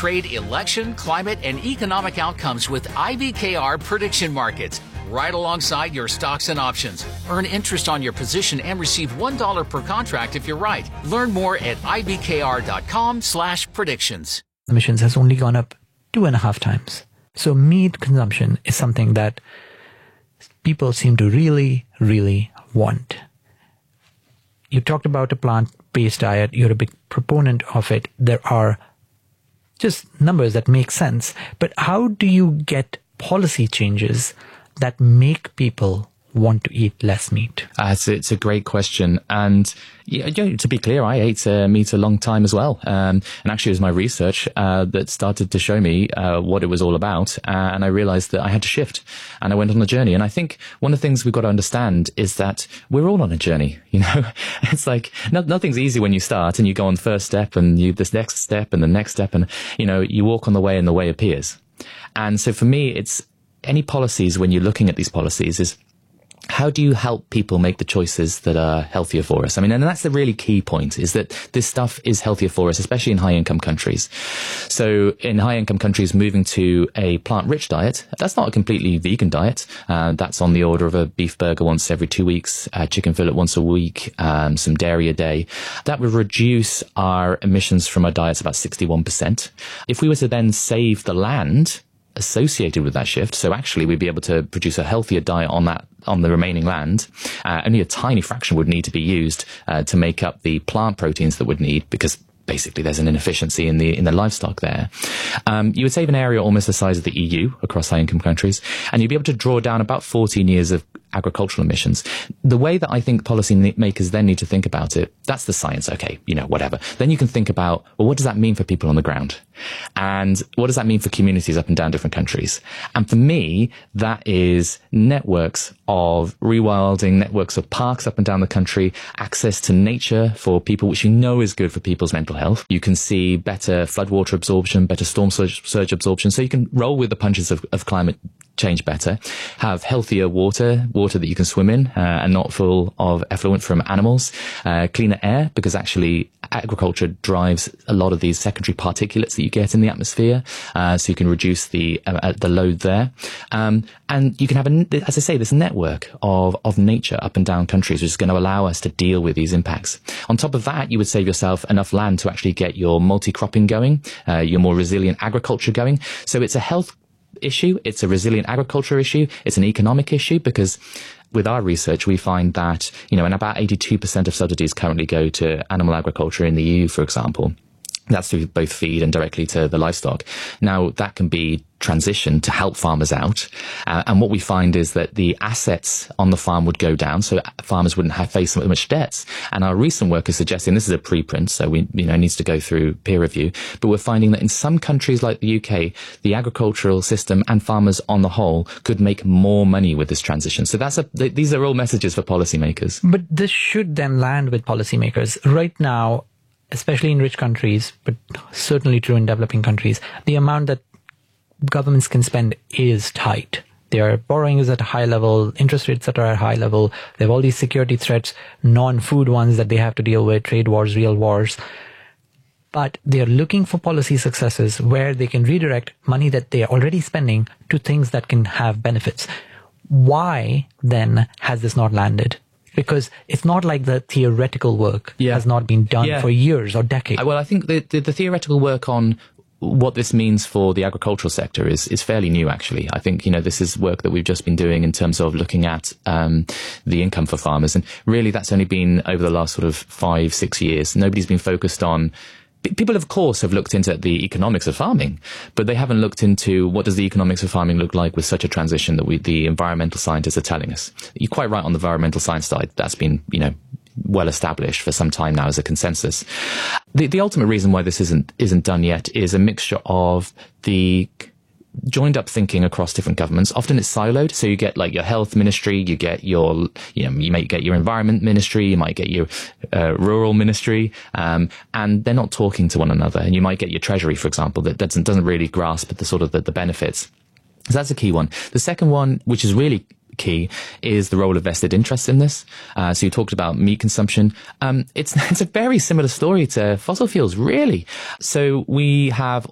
trade, election, climate, and economic outcomes with IBKR prediction markets. Right alongside your stocks and options. Earn interest on your position and receive $1 per contract if you're right. Learn more at ibkr.com/predictions. Emissions has only gone up 2.5 times. So meat consumption is something that people seem to really, really want. You talked about a plant-based diet. You're a big proponent of it. There are just numbers that make sense. But how do you get policy changes that make people want to eat less meat? It's a great question. And to be clear, I ate meat a long time as well. And actually it was my research that started to show me what it was all about. And I realized that I had to shift, and I went on a journey. And I think one of the things we've got to understand is that we're all on a journey. It's like nothing's easy when you start, and you go on the first step and this next step and the next step, and you walk on the way and the way appears. And so for me, it's any policies, when you're looking at these policies, is how do you help people make the choices that are healthier for us? I mean, and that's the really key point, is that this stuff is healthier for us, especially in high-income countries. So in high-income countries, moving to a plant-rich diet, that's not a completely vegan diet. That's on the order of a beef burger once every 2 weeks, chicken fillet once a week, some dairy a day. That would reduce our emissions from our diets about 61%. If we were to then save the land associated with that shift, so actually we'd be able to produce a healthier diet on the remaining land. Only a tiny fraction would need to be used to make up the plant proteins that would need, because basically there's an inefficiency in the livestock there. You would save an area almost the size of the EU across high-income countries, and you'd be able to draw down about 14 years of agricultural emissions. The way that I think policy makers then need to think about it, that's the science, okay, whatever. Then you can think about, well, what does that mean for people on the ground? And what does that mean for communities up and down different countries? And for me, that is networks of rewilding, networks of parks up and down the country, access to nature for people, which is good for people's mental health. You can see better floodwater absorption, better storm surge absorption, so you can roll with the punches of climate change better, have healthier water that you can swim in and not full of effluent from animals, cleaner air, because actually agriculture drives a lot of these secondary particulates that you get in the atmosphere, so you can reduce the load there. And you can have, as I say, this network of nature up and down countries, which is going to allow us to deal with these impacts. On top of that, you would save yourself enough land to actually get your multi-cropping going, your more resilient agriculture going. So it's a health issue, it's a resilient agriculture issue, it's an economic issue, because with our research, we find that, and about 82% of subsidies currently go to animal agriculture in the EU, for example. That's through both feed and directly to the livestock. Now, that can be transitioned to help farmers out. And what we find is that the assets on the farm would go down, so farmers wouldn't face so much debts. And our recent work is suggesting, this is a preprint, so we, needs to go through peer review, but we're finding that in some countries like the UK, the agricultural system and farmers on the whole could make more money with this transition. So these are all messages for policymakers. But this should then land with policymakers. Right now, especially in rich countries, but certainly true in developing countries, the amount that governments can spend is tight. Their borrowing is at a high level, interest rates that are at a high level. They have all these security threats, non-food ones that they have to deal with, trade wars, real wars. But they are looking for policy successes where they can redirect money that they are already spending to things that can have benefits. Why then has this not landed? Because it's not like the theoretical work has not been done for years or decades. Well, I think the theoretical work on what this means for the agricultural sector is fairly new, actually. I think, this is work that we've just been doing in terms of looking at the income for farmers. And really, that's only been over the last sort of 5-6 years. Nobody's been focused on... People, of course, have looked into the economics of farming, but they haven't looked into what does the economics of farming look like with such a transition that the environmental scientists are telling us. You're quite right on the environmental science side. That's been, well established for some time now as a consensus. The ultimate reason why this isn't done yet is a mixture of the joined up thinking across different governments. Often it's siloed. So you get like your health ministry, you get your, you might get your environment ministry, you might get your rural ministry, and they're not talking to one another. And you might get your treasury, for example, that doesn't really grasp the sort of the benefits. So that's a key one. The second one, which is really key, is the role of vested interest in this. So you talked about meat consumption. It's a very similar story to fossil fuels, really. So we have